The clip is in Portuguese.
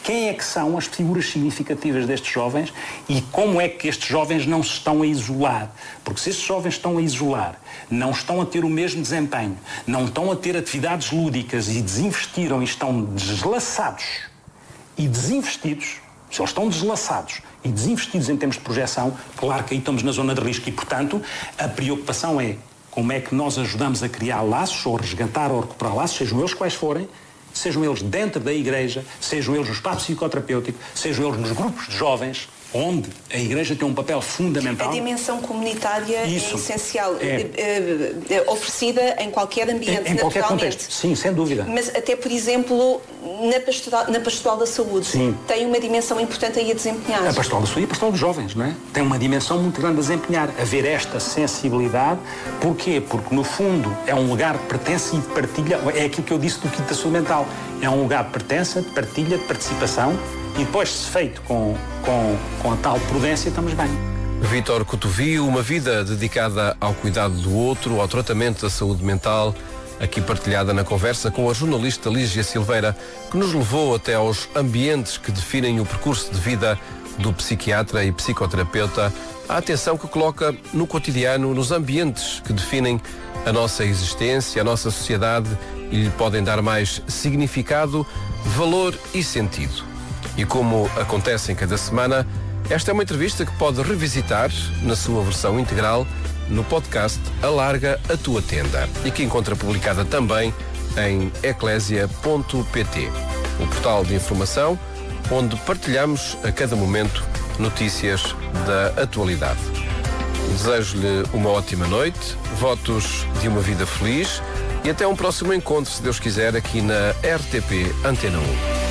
quem é que são as figuras significativas destes jovens e como é que estes jovens não se estão a isolar. Porque se estes jovens estão a isolar, não estão a ter o mesmo desempenho, não estão a ter atividades lúdicas e desinvestiram e estão deslaçados e desinvestidos, se eles estão deslaçados e desinvestidos em termos de projeção, claro que aí estamos na zona de risco e, portanto, a preocupação é como é que nós ajudamos a criar laços, ou resgatar ou recuperar laços, sejam eles quais forem, sejam eles dentro da igreja, sejam eles no espaço psicoterapêutico, sejam eles nos grupos de jovens, onde a igreja tem um papel fundamental. A dimensão comunitária é essencial, oferecida em qualquer ambiente, em qualquer contexto, sim, sem dúvida. Mas até, por exemplo, na pastoral da saúde, sim, tem uma dimensão importante aí a desempenhar. A pastoral da saúde e a pastoral dos jovens, não é? Tem uma dimensão muito grande a desempenhar, haver esta sensibilidade. Porquê? Porque, no fundo, é um lugar de pertença e de partilha, é aquilo que eu disse do kit da saúde mental. É um lugar de pertença, de partilha, de participação. E depois, se feito com a tal prudência, estamos bem. Vítor Cotovio, uma vida dedicada ao cuidado do outro, ao tratamento da saúde mental, aqui partilhada na conversa com a jornalista Lígia Silveira, que nos levou até aos ambientes que definem o percurso de vida do psiquiatra e psicoterapeuta, a atenção que coloca no cotidiano, nos ambientes que definem a nossa existência, a nossa sociedade e lhe podem dar mais significado, valor e sentido. E como acontece em cada semana, esta é uma entrevista que pode revisitar na sua versão integral no podcast Alarga a Tua Tenda e que encontra publicada também em eclesia.pt, o portal de informação onde partilhamos a cada momento notícias da atualidade. Desejo-lhe uma ótima noite, votos de uma vida feliz e até um próximo encontro, se Deus quiser, aqui na RTP Antena 1.